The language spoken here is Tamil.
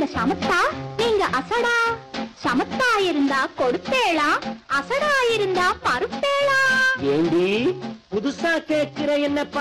சமத்தா, நீங்க அசடா. சமத்தா இருந்தா கொடுப்பேளா, அசடா இருந்தா பருப்பேளா. ஏண்டி புதுசா கேட்கிற என்ன